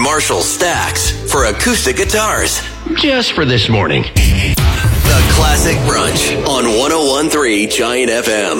Marshall Stacks for acoustic guitars. Just for this morning. The Classic Brunch on 101.3 Giant FM.